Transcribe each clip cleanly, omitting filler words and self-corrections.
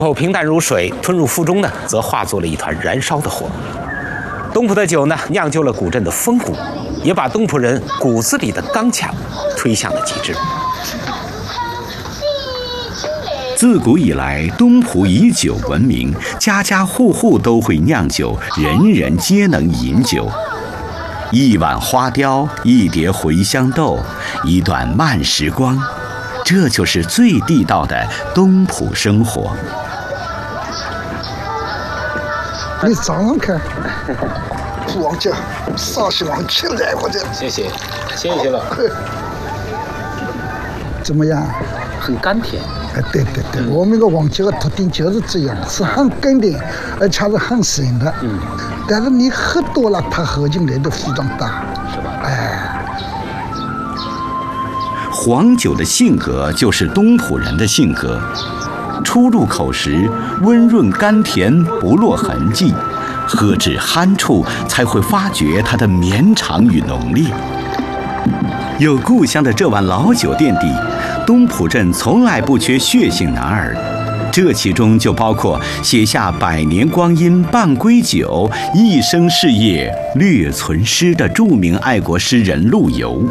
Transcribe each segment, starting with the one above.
后平淡如水，吞入腹中呢，则化作了一团燃烧的火。东浦的酒呢，酿就了古镇的风骨，也把东浦人骨子里的刚强推向了极致。 自古以来，东浦以酒闻名，家家户户都会酿酒，人人皆能饮酒。一碗花雕，一碟茴香豆，一段慢时光，这就是最地道的东浦生活。 你早上看，王家啥时候起来或者？ 谢谢了。 怎么样？ 很甘甜。 对，我们个王家的特点就是这样，是很甘甜，而且是很深的。但是你喝多了，它喝进来的非常大， 是吧？ 黄酒的性格就是东浦人的性格。初入口时温润甘甜，不落痕迹，喝至酣处才会发觉它的绵长与浓烈。有故乡的这碗老酒垫底，东浦镇从来不缺血性男儿，这其中就包括写下百年光阴半归酒，一生事业略存诗的著名爱国诗人陆游。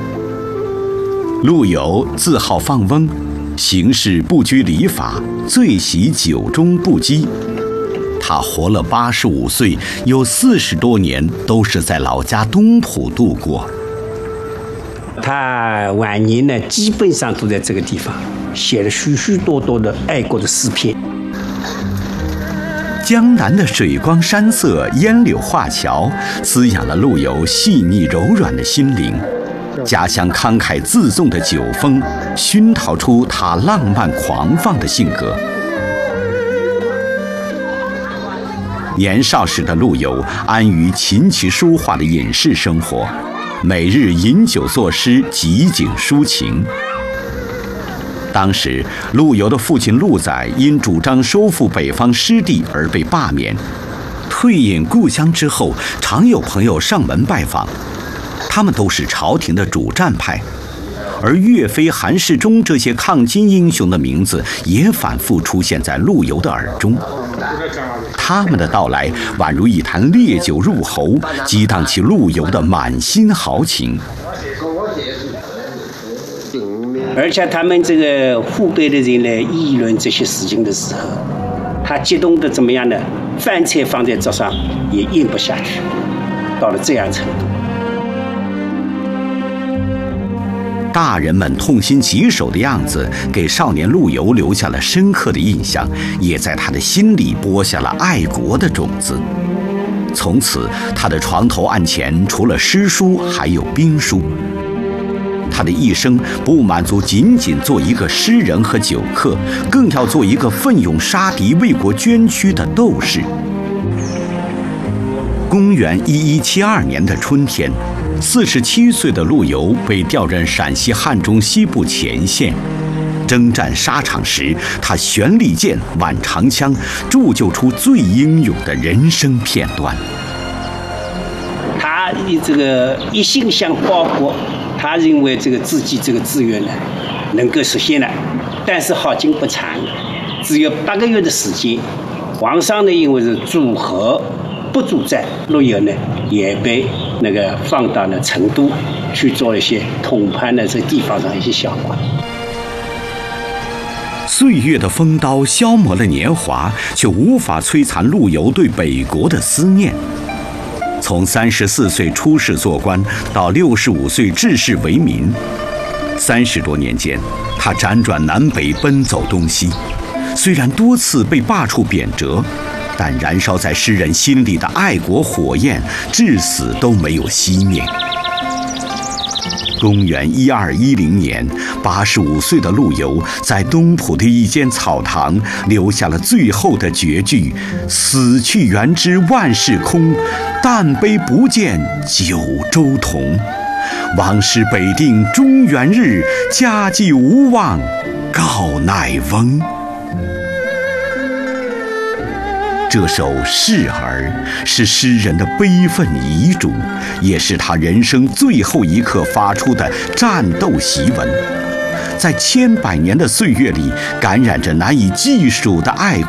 陆游自号放翁，行事不拘礼法，最喜酒中不羁。他活了85岁，有40多年都是在老家东浦度过。 他晚年呢，基本上都在这个地方写了许许多多的爱国的诗篇。 江南的水光山色、烟柳画桥，滋养了陆游细腻柔软的心灵。家乡慷慨自纵的酒风，熏陶出他浪漫狂放的性格。年少时的陆游安于琴棋书画的隐士生活，每日饮酒作诗，极景抒情。当时，陆游的父亲陆载因主张收复北方失地而被罢免，退隐故乡之后，常有朋友上门拜访，他们都是朝廷的主战派，而岳飞、韩世忠这些抗金英雄的名字也反复出现在陆游的耳中。他们的到来宛如一坛烈酒入喉，激荡起陆游的满心豪情。 而且他们这个父辈的人来议论这些事情的时候，他激动的怎么样呢？饭菜放在桌上也咽不下去，到了这样程度。 大人们痛心疾首的样子，给少年陆游留下了深刻的印象，也在他的心里播下了爱国的种子。从此，他的床头案前除了诗书，还有兵书。他的一生不满足仅仅做一个诗人和酒客，更要做一个奋勇杀敌、为国捐躯的斗士。公元1172年的春天，47岁的陆游被调任陕西汉中西部前线。征战沙场时，他悬利剑、挽长枪，铸就出最英勇的人生片段。 他这个一心想报国，他认为这个自己这个志愿呢能够实现了，但是好景不长，只有8个月的时间。皇上呢因为是主和不主战，陆游呢也被那个放到了成都去做一些统判的这地方上一些小官。 岁月的风刀消磨了年华，却无法摧残陆游对北国的思念。从34岁出仕做官到65岁致仕为民，30多年间，他辗转南北，奔走东西。虽然多次被罢黜贬谪，但燃烧在诗人心里的爱国火焰，至死都没有熄灭。公元1210年，85岁的陆游在东浦的一间草堂留下了最后的绝句：“死去元知万事空，但悲不见九州同。王师北定中原日，家祭无忘告乃翁。”这首《示儿》是诗人的悲愤遗嘱，也是他人生最后一刻发出的战斗檄文，在千百年的岁月里，感染着难以计数的爱